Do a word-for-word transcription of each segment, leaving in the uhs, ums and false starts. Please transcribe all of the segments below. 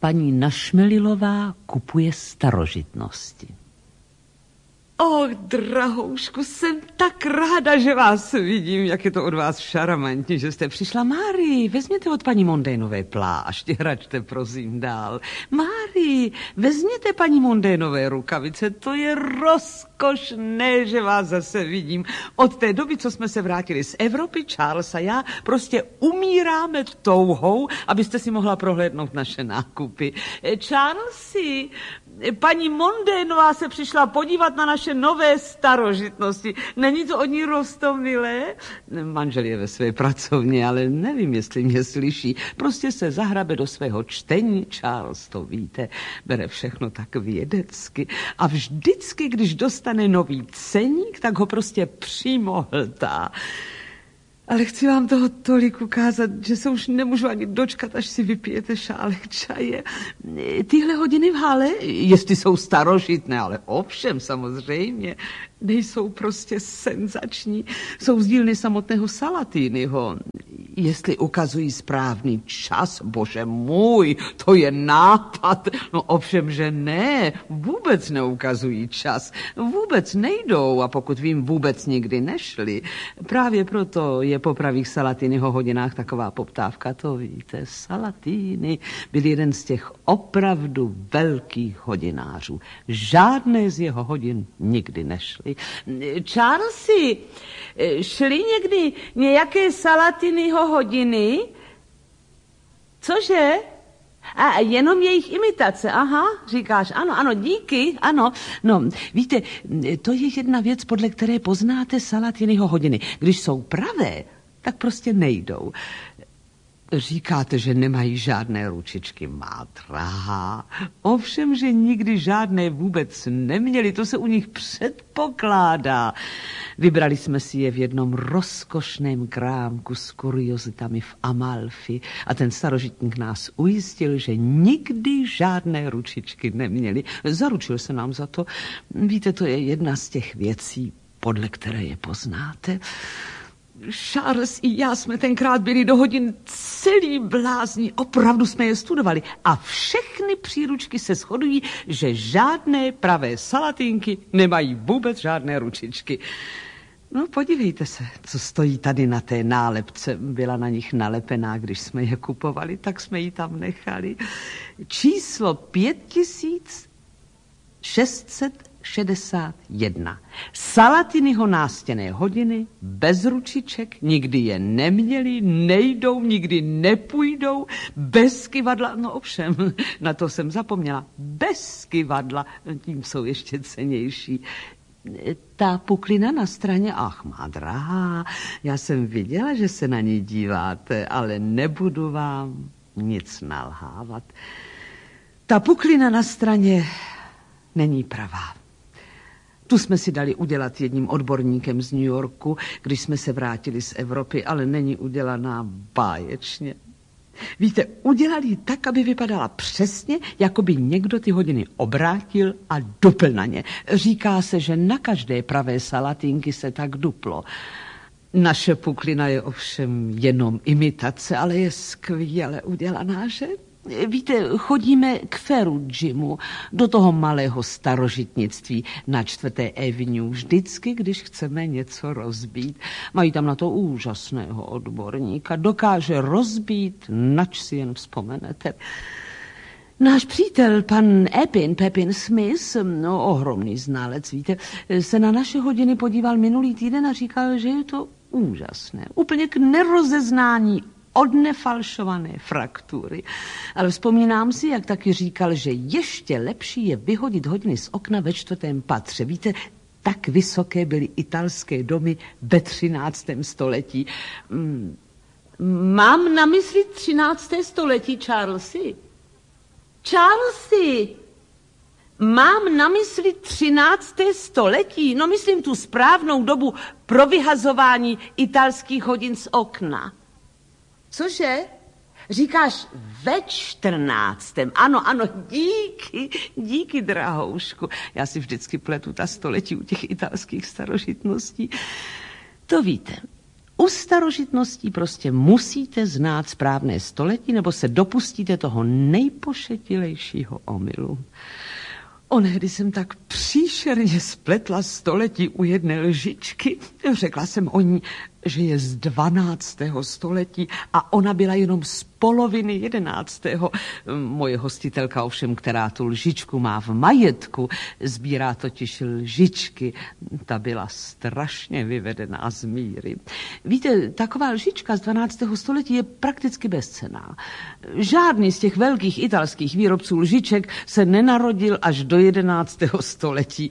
Paní Našmelilová kupuje starožitnosti. Och, drahoušku, jsem tak ráda, že vás vidím, jak je to od vás šarmantní, že jste přišla. Mári, vezměte od paní Mondénové plášť, hračte prosím dál. Mári, vezměte paní Mondénové rukavice, to je rozkošné, že vás zase vidím. Od té doby, co jsme se vrátili z Evropy, Charles a já prostě umíráme touhou, abyste si mohla prohlédnout naše nákupy. Charlesi, paní Mondénová se přišla podívat na naše nové starožitnosti. Není to od ní roztomilé? Manžel je ve své pracovně, ale nevím, jestli mě slyší. Prostě se zahrabe do svého čtení. Charles, to víte, bere všechno tak vědecky. A vždycky, když dostane nový ceník, tak ho prostě přímo hltá. Ale chci vám toho tolik ukázat, že se už nemůžu ani dočkat, až si vypijete šálek čaje. Tyhle hodiny v hale, jestli jsou starožitné, ale ovšem samozřejmě, nejsou prostě senzační. Jsou z dílny samotného Salatiniho. Jestli ukazují správný čas, bože můj, to je nápad. No ovšem, že ne, vůbec neukazují čas. Vůbec nejdou a pokud vím, vůbec nikdy nešli. Právě proto je po pravých Salatiniho hodinách taková poptávka, to víte. Salatini byl jeden z těch opravdu velkých hodinářů. Žádné z jeho hodin nikdy nešly. Charlesi, šli někdy nějaké Salatiniho hodiny? Cože? A jenom jejich imitace, aha, říkáš, ano, ano, díky, ano. No, víte, to je jedna věc, podle které poznáte Salatiniho hodiny. Když jsou pravé, tak prostě nejdou. Říkáte, že nemají žádné ručičky, má drahá. Ovšem, že nikdy žádné vůbec neměli, to se u nich předpokládá. Vybrali jsme si je v jednom rozkošném krámku s kuriozitami v Amalfi a ten starožitník nás ujistil, že nikdy žádné ručičky neměli. Zaručil se nám za to. Víte, to je jedna z těch věcí, podle které je poznáte. Charles i já jsme tenkrát byli do hodin celý blázní, opravdu jsme je studovali a všechny příručky se shodují, že žádné pravé Salatinky nemají vůbec žádné ručičky. No podívejte se, co stojí tady na té nálepce. Byla na nich nalepená, když jsme je kupovali, tak jsme ji tam nechali. Číslo pět tisíc šest set šedesát jedna. Salatiniho nástěnné hodiny, bez ručiček, nikdy je neměli, nejdou, nikdy nepůjdou, bez kyvadla, no ovšem, na to jsem zapomněla, bez kyvadla, tím jsou ještě cennější. Ta puklina na straně, ach má drahá, já jsem viděla, že se na ní díváte, ale nebudu vám nic nalhávat. Ta puklina na straně není pravá. Tu jsme si dali udělat jedním odborníkem z New Yorku, když jsme se vrátili z Evropy, ale není udělaná báječně. Víte, udělali ji tak, aby vypadala přesně, jako by někdo ty hodiny obrátil a dupl na ně. Říká se, že na každé pravé Salatinky se tak duplo. Naše puklina je ovšem jenom imitace, ale je skvěle udělaná, že? Víte, chodíme k Ferrugimu, do toho malého starožitnictví na čtvrté Avenue, vždycky, když chceme něco rozbít. Mají tam na to úžasného odborníka, dokáže rozbít, nač si jen vzpomenete. Náš přítel, pan Epin, Pepin Smith, no, ohromný znalec, víte, se na naše hodiny podíval minulý týden a říkal, že je to úžasné, úplně k nerozeznání od nefalšované fraktury. Ale vzpomínám si, jak taky říkal, že ještě lepší je vyhodit hodiny z okna ve čtvrtém patře. Víte, tak vysoké byly italské domy ve třináctém století. Mm, mám na mysli třinácté století, Charlesi. Charlesi, mám na mysli třinácté století. No myslím tu správnou dobu pro vyhazování italských hodin z okna. Cože? Říkáš ve čtrnáctém. Ano, ano, díky, díky, drahoušku. Já si vždycky pletu ta století u těch italských starožitností. To víte, U starožitností prostě musíte znát správné století, nebo se dopustíte toho nejpošetilejšího omylu. Onehdy jsem tak příšerně spletla století u jedné lžičky. Řekla jsem o ní, že je z dvanáctého století a ona byla jenom z poloviny jedenáctého. Moje hostitelka ovšem, která tu lžičku má v majetku, sbírá totiž lžičky. Ta byla strašně vyvedená z míry. Víte, taková lžička z dvanáctého století je prakticky bezcenná. Žádný z těch velkých italských výrobců lžiček se nenarodil až do jedenáctého století.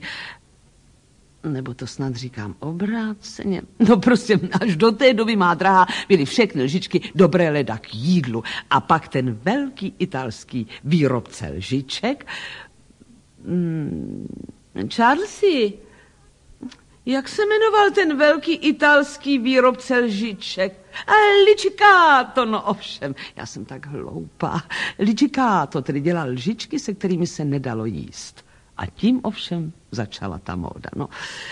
Nebo to snad říkám obráceně. No prostě až do té doby, má drahá, byly všechny lžičky dobré leda k jídlu. A pak ten velký italský výrobce lžiček... Hmm, Charlesy, jak se jmenoval ten velký italský výrobce lžiček? Liccicato, no ovšem, já jsem tak hloupá. Liccicato tedy dělal lžičky, se kterými se nedalo jíst. A tím ovšem začala ta móda. No,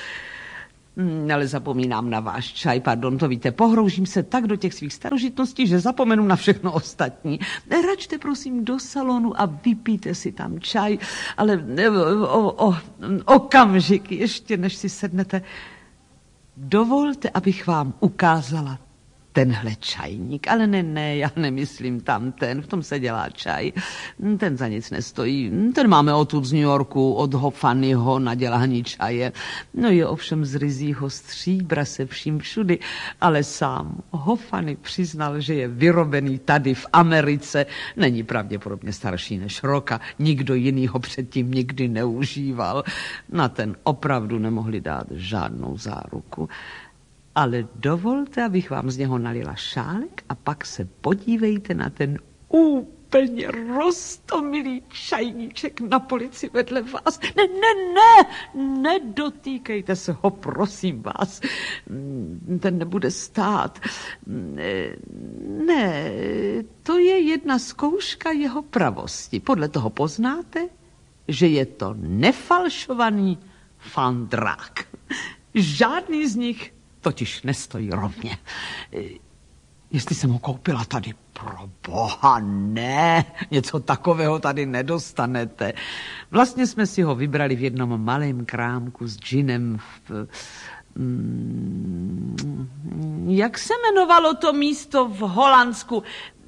ale zapomínám na váš čaj, pardon, to víte, pohroužím se tak do těch svých starožitností, že zapomenu na všechno ostatní. Račte prosím do salonu a vypijte si tam čaj, ale o, o, okamžik, ještě než si sednete, dovolte, abych vám ukázala tenhle čajník, ale ne, ne, já nemyslím tam ten, v tom se dělá čaj. Ten za nic nestojí. Ten máme odtud z New Yorku, od Hofanyho na dělání čaje. No je ovšem z ryzího stříbra se vším všudy, ale sám Hofany přiznal, že je vyrobený tady v Americe. Není pravděpodobně starší než roka. Nikdo jiný ho předtím nikdy neužíval. Na ten opravdu nemohli dát žádnou záruku. Ale dovolte, abych vám z něho nalila šálek a pak se podívejte na ten úplně roztomilý čajníček na polici vedle vás. Ne, ne, ne, nedotýkejte se ho, prosím vás. Ten nebude stát. Ne, to je jedna zkouška jeho pravosti. Podle toho poznáte, že je to nefalšovaný fandrák. Žádný z nich totiž nestojí rovně. Jestli jsem ho koupila tady, pro boha, ne, něco takového tady nedostanete. Vlastně jsme si ho vybrali v jednom malém krámku s džinem v... Mm, jak se jmenovalo to místo v Holandsku?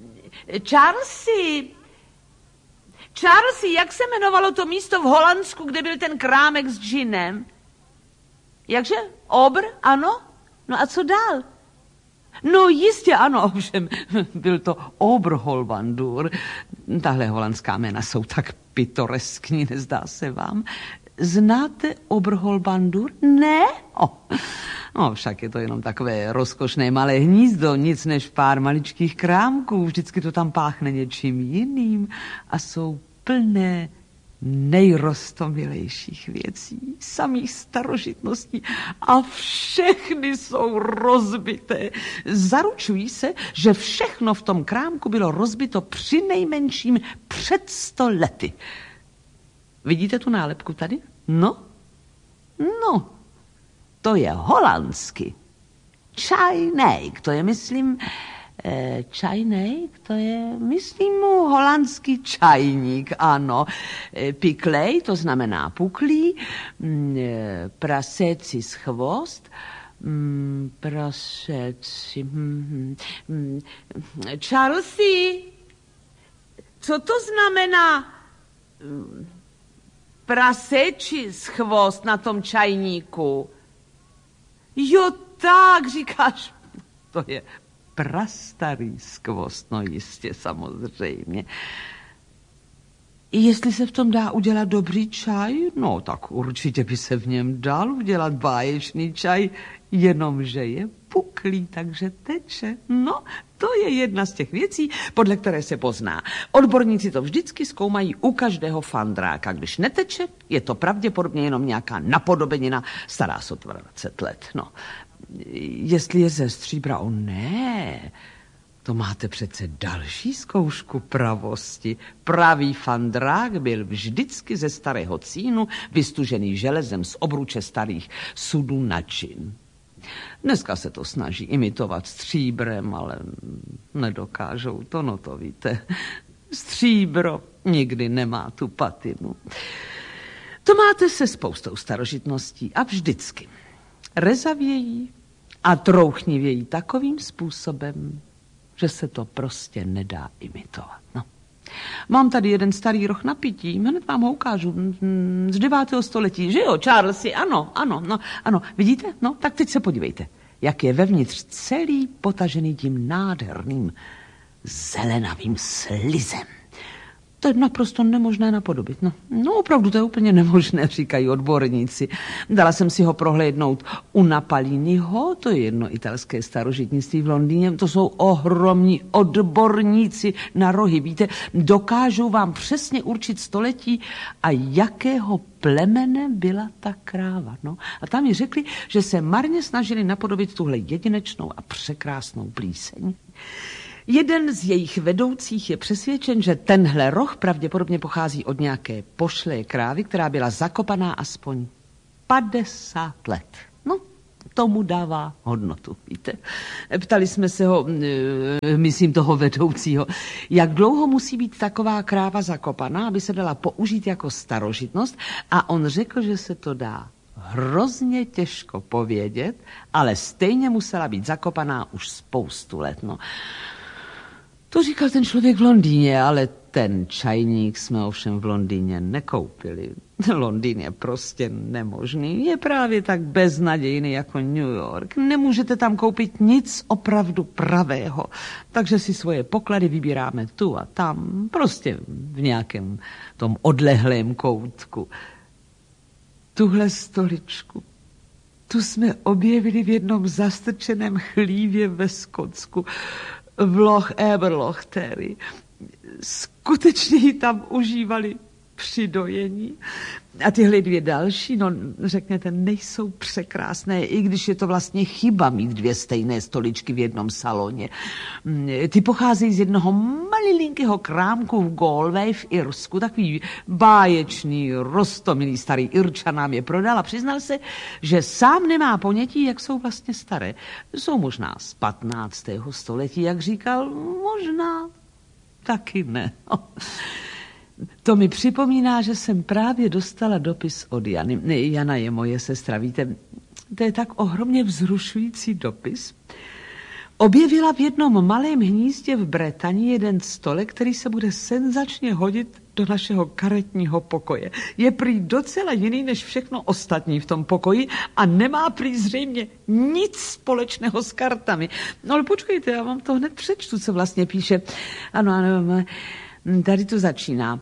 Charlesy, Charlesy, jak se jmenovalo to místo v Holandsku, kde byl ten krámek s džinem? Jakže? Obr, ano? No a co dál? No jistě ano, ovšem, byl to Oberholbandur. Tahle holandská jména jsou tak pitoreskní, nezdá se vám? Znáte Oberholbandur? Ne? Oh. No, však je to jenom takové rozkošné malé hnízdo, nic než pár maličkých krámků. Vždycky to tam páchne něčím jiným a jsou plné nejrostomilejších věcí, samých starožitností a všechny jsou rozbité. Zaručují se, že všechno v tom krámku bylo rozbito při nejmenším před sto lety. Vidíte tu nálepku tady? No, no, to je holandsky. Čajník, to je, myslím, eh, čajník, to je, myslím, holandský čajník, ano. Eh, piklej, to znamená puklý, mm, eh, praseci z chvost, mm, praseci, mm, mm, Charlesy, co to znamená mm, praseči z chvost na tom čajníku? Jo, tak, říkáš, to je prastarý skvost, no jistě, samozřejmě. Jestli se v tom dá udělat dobrý čaj, no tak určitě by se v něm dal udělat báječný čaj, jenomže je puklý, takže teče. No, to je jedna z těch věcí, podle které se pozná. Odborníci to vždycky zkoumají u každého fandráka. Když neteče, je to pravděpodobně jenom nějaká napodobenina stará sotva dvacet let. No, jestli je ze stříbra, o ne, to máte přece další zkoušku pravosti. Pravý fandrák byl vždycky ze starého cínu, vystužený železem z obruče starých sudů na džin. Dneska se to snaží imitovat stříbrem, ale nedokážou to, no to víte. Stříbro nikdy nemá tu patinu. To máte se spoustou starožitností a vždycky rezavějí a trouchnivějí takovým způsobem, že se to prostě nedá imitovat. No. Mám tady jeden starý roh na pití, hned vám ho ukážu, z devátého století, že jo, Charlesy, ano, ano, no, ano, vidíte? No, tak teď se podívejte, jak je vevnitř celý potažený tím nádherným zelenavým slizem. To je naprosto nemožné napodobit. No, no opravdu to je úplně nemožné, říkají odborníci. Dala jsem si ho prohlédnout u Napaliniho, to je jedno italské starožitnictví v Londýně. To jsou ohromní odborníci na rohy. Víte, dokážou vám přesně určit století a jakého plemene byla ta kráva. No. A tam mi řekli, že se marně snažili napodobit tuhle jedinečnou a překrásnou plíseň. Jeden z jejich vedoucích je přesvědčen, že tenhle roh pravděpodobně pochází od nějaké pošlé krávy, která byla zakopaná aspoň padesát let. No, tomu dává hodnotu, víte. Ptali jsme se ho, myslím toho vedoucího, jak dlouho musí být taková kráva zakopaná, aby se dala použít jako starožitnost, a on řekl, že se to dá hrozně těžko povědět, ale stejně musela být zakopaná už spoustu let, no. To říkal ten člověk v Londýně, ale ten čajník jsme ovšem v Londýně nekoupili. Londýn je prostě nemožný. Je právě tak beznadějný jako New York. Nemůžete tam koupit nic opravdu pravého. Takže si svoje poklady vybíráme tu a tam, prostě v nějakém tom odlehlém koutku. Tuhle stoličku, tu jsme objevili v jednom zastrčeném chlívě ve Skotsku, v Loch Aberlochterry. Skutečně ji tam užívali při dojení. A tyhle dvě další, no řekněte, nejsou překrásné, i když je to vlastně chyba mít dvě stejné stoličky v jednom saloně. Ty pocházejí z jednoho malilinkého krámku v Galway v Irsku, takový báječný, roztomilý starý Irčan nám je prodal a přiznal se, že sám nemá ponětí, jak jsou vlastně staré. Jsou možná z patnáctého století, jak říkal, možná taky ne. To mi připomíná, že jsem právě dostala dopis od Jany. Jana je moje sestra, víte, to je tak ohromně vzrušující dopis. Objevila v jednom malém hnízdě v Bretani jeden stolek, který se bude senzačně hodit do našeho karetního pokoje. Je prý docela jiný než všechno ostatní v tom pokoji a nemá prý zřejmě nic společného s kartami. No ale počkejte, já vám to hned přečtu, co vlastně píše. Ano, ano, tady to začíná.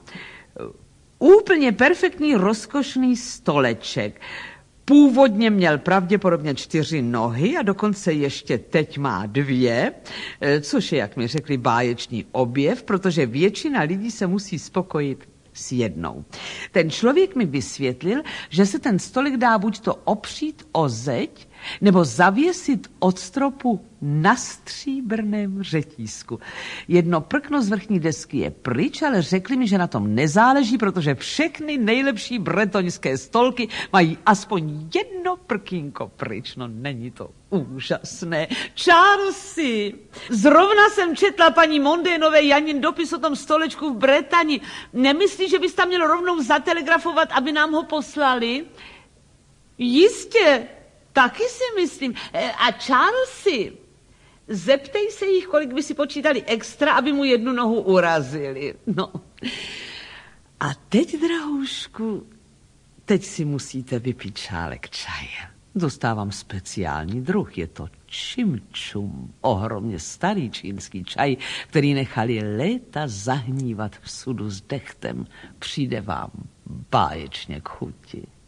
Úplně perfektní, rozkošný stoleček. Původně měl pravděpodobně čtyři nohy a dokonce ještě teď má dvě, což je, jak mi řekli, báječný objev, protože většina lidí se musí spokojit s jednou. Ten člověk mi vysvětlil, že se ten stolek dá buď to opřít o zeď, nebo zavěsit od stropu na stříbrném řetízku. Jedno prkno z vrchní desky je pryč, ale řekli mi, že na tom nezáleží, protože všechny nejlepší bretoňské stolky mají aspoň jedno prkínko pryč. No není to úžasné. Charlesy, zrovna jsem četla paní Mondénové Janin dopis o tom stolečku v Bretani. Nemyslíš, že bys tam měl rovnou zatelegrafovat, aby nám ho poslali? Jistě. Taky si myslím. A Charlesy, zeptej se jich, kolik by si počítali extra, aby mu jednu nohu urazili. No. A teď, drahoušku, teď si musíte vypít šálek čaje. Dostávám speciální druh, je to čimčum, ohromně starý čínský čaj, který nechali léta zahnívat v sudu s dechtem. Přijde vám báječně k chuti.